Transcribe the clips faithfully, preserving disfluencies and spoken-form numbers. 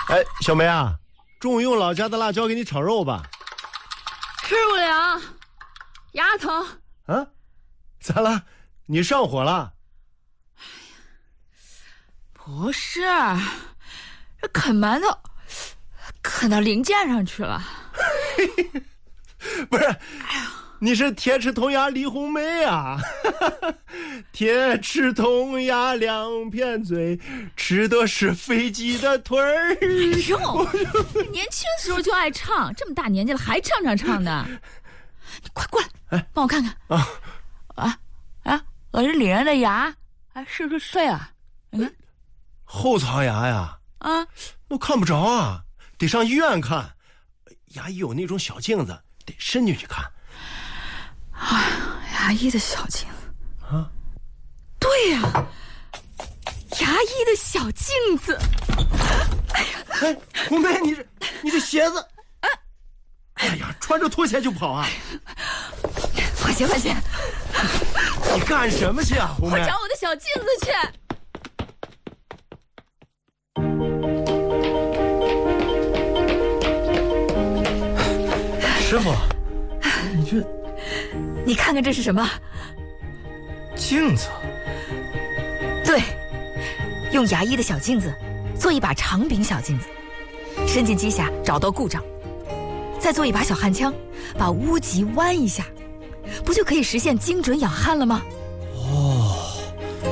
哎，小梅啊，中午用老家的辣椒给你炒肉吧。 吃不了，牙疼。 啊？咋了？你上火了？ 哎呀，不是，这啃馒头啃到零件上去了。 不是，你是铁齿铜牙李红梅啊！铁齿铜牙两片嘴，吃的是飞机的腿儿。 哎呦，年轻时候就爱唱，这么大年纪了还唱唱唱的。你快过来，哎，帮我看看啊啊啊！我这里面的牙，哎，是不是碎了？你看， 后槽牙呀， 啊， 我看不着啊，得上医院看。牙医有那种小镜子，得伸进去看。 哎呀，牙医的小镜子啊， 对呀、啊，牙医的小镜子。 哎呀，哎，红梅，你这你这鞋子，哎，哎呀，穿着拖鞋就跑啊！ 换鞋换鞋。 你干什么去啊，红梅？ 我找我的小镜子去。 师傅，你这， 你看看这是什么？ 镜子。 对，用牙医的小镜子做一把长柄小镜子，伸进机匣找到故障，再做一把小焊枪，把污极弯一下，不就可以实现精准养焊了吗？ 哦，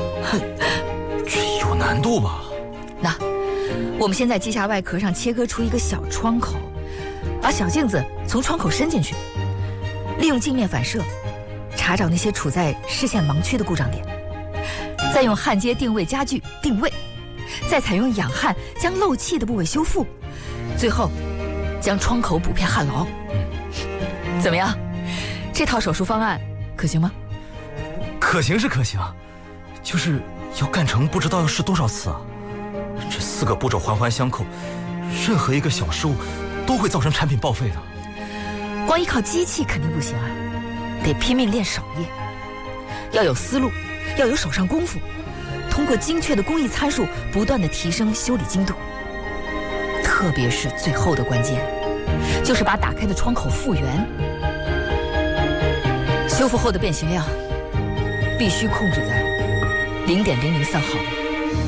这有难度吧？ 那我们先在机匣外壳上切割出一个小窗口，把小镜子从窗口伸进去，利用镜面反射查找那些处在视线盲区的故障点，再用焊接定位家具定位，再采用养焊将漏气的部位修复，最后将窗口补片焊牢。嗯，怎么样？这套手术方案可行吗？ 可行是可行，就是要干成不知道要试多少次啊！这四个步骤环环相扣，任何一个小失误都会造成产品报废的。 光依靠机器肯定不行啊，得拼命练手艺，要有思路，要有手上功夫，通过精确的工艺参数不断的提升修理精度。特别是最后的关键，就是把打开的窗口复原，修复后的变形量必须控制在零点零零三毫米。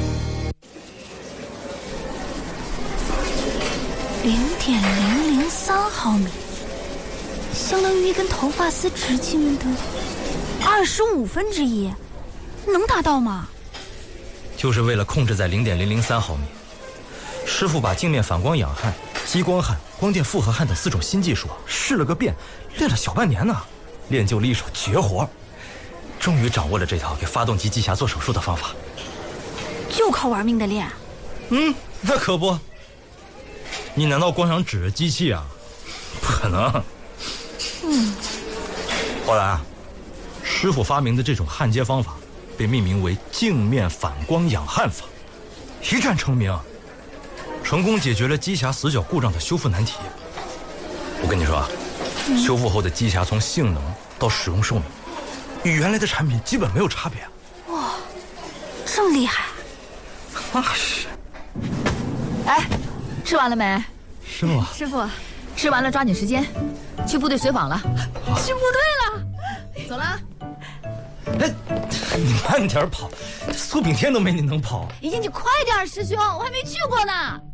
零点零零三毫米，相当于一根头发丝直径的二十五分之一，能达到吗？ 就是为了控制在零点零零三毫米，师傅把镜面反光养焊、激光焊、光电复合焊等四种新技术试了个遍，练了小半年呢，练就了一手绝活，终于掌握了这套给发动机机匣做手术的方法。 就靠玩命的练？ 嗯，那可不。你难道光想指着机器啊？不可能。 嗯。 后来啊，师傅发明的这种焊接方法被命名为镜面反光养焊法，一战成名，成功解决了机匣死角故障的修复难题。我跟你说啊，嗯、修复后的机匣从性能到使用寿命，与原来的产品基本没有差别。 哇，这么厉害！ 那是。 哎。吃完了没？ 师傅， 师傅，吃完了抓紧时间去部队随访了。去部队了，走了。 哎，你慢点跑，苏炳添都没你能跑。 怡静，你快点，师兄，我还没去过呢。